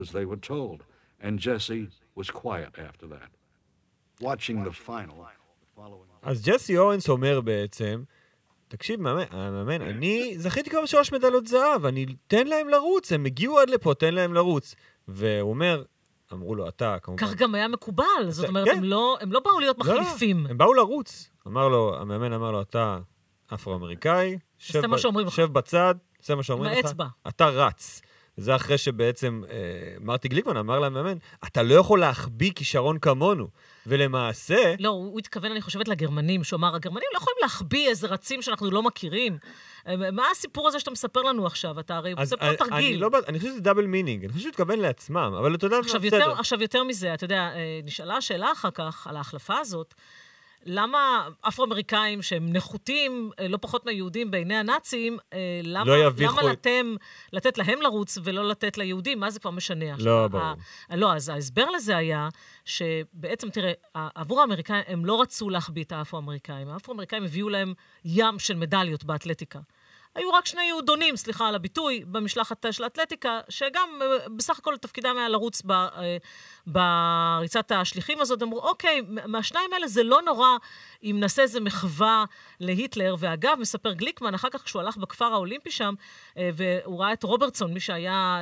as they were told, and Jesse was quiet after that. Watching the final, אז ג'סי אורנס אומר בעצם, תקשיב, מאמן, אני זכיתי כבר ב3 מדליות זהב, אני תן להם לרוץ, הם הגיעו עד לפה, תן להם לרוץ. והוא אומר, אמרו לו, אתה, כמובן. כך גם היה מקובל, זאת אומרת, הם לא באו להיות מחליפים. הם באו לרוץ. המאמן אמר לו, אתה אפרו-אמריקאי, שב בצד, זה מה שאומרים לך, אתה רץ. זה אחרי שבעצם מרטי גליקמן אמר למאמן, אתה לא יכול להחביא כישרון כמונו. ולמעשה... לא, הוא התכוון, אני חושבת, לגרמנים, שהוא אמר, הגרמנים לא יכולים להחביא איזה רצים שאנחנו לא מכירים. מה הסיפור הזה שאתה מספר לנו עכשיו? אתה הרי עושה פה תרגיל. אני חושב שזה דאבל מינינג, אני חושב שהוא התכוון לעצמם, אבל אתה יודע... עכשיו יותר מזה, אתה יודע, נשאלה השאלה אחר כך על ההחלפה הזאת, למה אפרו-אמריקאים שהם נחותים, לא פחות מהיהודים בעיני הנאצים, למה לתת להם לרוץ ולא לתת ליהודים? מה זה כבר משנה? לא, ברור. לא, אז ההסבר לזה היה שבעצם, תראה, עבור האמריקאים, הם לא רצו להחביא את האפרו-אמריקאים. האפרו-אמריקאים הביאו להם ים של מדליות באתלטיקה. היו רק 2 יהודונים, סליחה על הביטוי, במשלחת של האתלטיקה, שגם בסך הכל תפקידם היה לרוץ בריצת השליחים הזאת, אמרו, אוקיי, מהשניים האלה זה לא נורא אם נעשה איזה מחווה להיטלר, ואגב, מספר גליקמן, אחר כך כשהוא הלך בכפר האולימפי שם, והוא ראה את רוברטסון, מי שהיה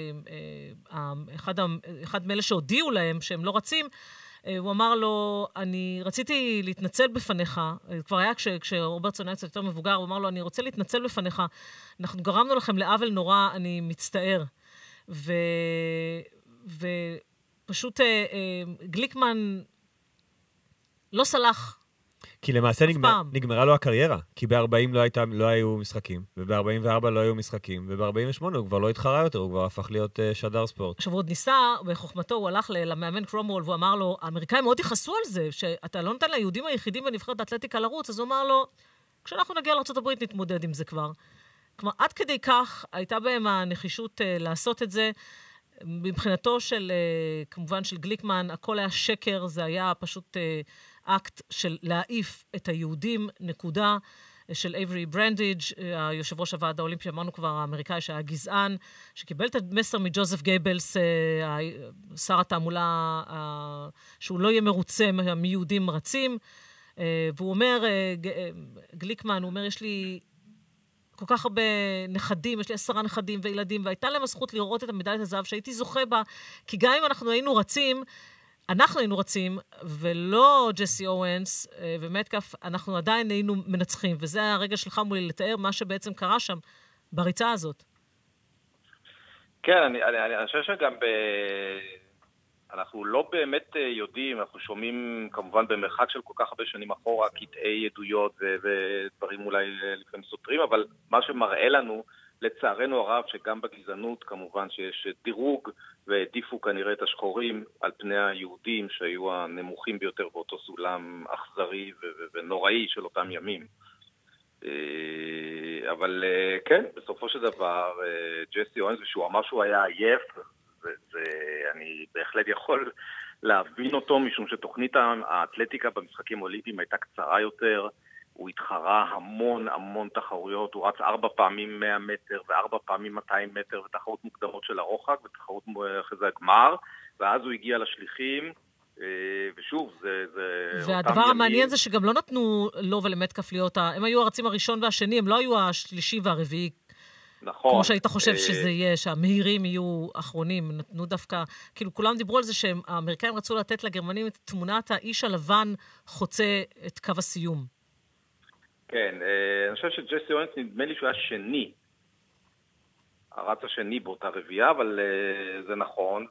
אחד מאלה שהודיעו להם שהם לא רצים, הוא אמר לו, אני רציתי להתנצל בפניך, כבר היה כשרוברטסון היה קצת יותר מבוגר, הוא אמר לו, אני רוצה להתנצל בפניך, אנחנו גרמנו לכם לעוול נורא, אני מצטער. ופשוט גליקמן לא סלח. כי למעשה נגמרה לו הקריירה, כי ב-40 לא היו משחקים, וב-44 לא היו משחקים, וב-48 הוא כבר לא התחרה יותר, הוא כבר הפך להיות שדר ספורט. עכשיו הוא עוד ניסה, בחוכמתו הוא הלך למאמן קרומוול, והוא אמר לו, האמריקאים מאוד יחסו על זה, שאתה לא נותן ליהודים היחידים בנבחרת האתלטיקה לרוץ, אז הוא אמר לו, כשאנחנו נגיע לארצות הברית נתמודד עם זה כבר. כלומר, עד כדי כך הייתה בהם הנחישות לעשות את זה, מבחינתו של, כמובן של גליקמן, הכל היה שקר, זה היה פשוט אקט של להעיף את היהודים, נקודה, של אייברי ברנדיג', היושב ראש הוועד האולימפי, אמרנו כבר, האמריקאי שהיה גזען, שקיבל את המסר מג'וזף גייבלס, שר התעמולה, שהוא לא יהיה מרוצה מיהודים רצים, והוא אומר, גליקמן, הוא אומר, יש לי כל כך הרבה נכדים, יש לי 10 נכדים וילדים, והייתה להם הזכות לראות את המדליית הזהב שהייתי זוכה בה, כי גם אם אנחנו היינו רצים, ולא ג'סי אורנס ומטקף, אנחנו עדיין היינו מנצחים, וזה הרגע שלך מולי לתאר מה שבעצם קרה שם בריצה הזאת. כן, אני חושב שגם אנחנו לא באמת יודעים, אנחנו שומעים כמובן במרחק של כל כך הרבה שנים אחורה, קטעי עדויות ודברים אולי לפעמים סותרים, אבל מה שמראה לנו, לצערנו הרב, שגם בגזענות כמובן שיש דירוג, והעדיפו כנראה את השחורים על פני היהודים שהיו הנמוכים ביותר באותו סולם אכזרי ונוראי של אותם ימים. אבל כן, בסופו של דבר, ג'סי אורנס, ושהוא אמר שהוא היה עייף, ואני בהחלט יכול להבין אותו, משום שתוכנית האתלטיקה במשחקים האולימפיים הייתה קצרה יותר, הוא התחרה המון תחרויות, הוא רץ 4 פעמים 100 מטר ו4 פעמים 200 מטר, ותחרות מוקדמות של הרוחק, ותחרות אחרי זה הגמר, ואז הוא הגיע לשליחים, ושוב, זה והדבר המעניין זה שגם לא נתנו לו ולמטקף להיות, הם היו הרצים הראשון והשני, הם לא היו השלישי והרביעי, נכון. כמו שהיית חושב שזה יהיה, שהמהירים יהיו אחרונים, נתנו דווקא, כאילו כולם דיברו על זה שהאמריקאים רצו לתת לגרמנים את תמונת האיש הלבן חוצה את קו הסיום. כן, אני חושב שג'סי אורנס נדמה לי שהוא היה שני, הרץ השני באותה רביעייה, אבל זה נכון,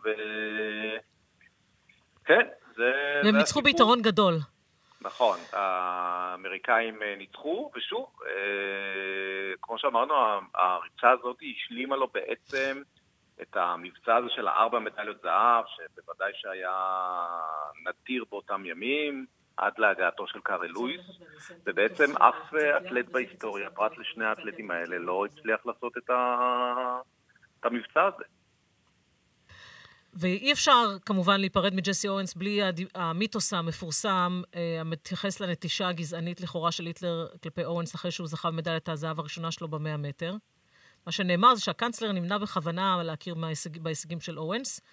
כן, זה... והם ניצחו ביתרון גדול. נכון, האמריקאים ניצחו, ושוב, כמו שאמרנו, הריצה הזאת השלימה לו בעצם את המבצע הזה של 4 מדליות זהב, שבוודאי שהיה נדיר באותם ימים, עד להגעתו של קארל לואיס, ובעצם אף אתלט בהיסטוריה, פרט לשני האתלטים האלה, לא הצליח לעשות את המבצע הזה. ואי אפשר כמובן להיפרד מג'סי אורנס בלי המיתוס המפורסם, המתייחס לנטישה הגזענית לכאורה של היטלר כלפי אורנס, אחרי שהוא זכה במדליית הזהב הראשונה שלו ב100 מטר. מה שנאמר זה שהקנצלר נמנע בכוונה להכיר בהישגים של אורנס,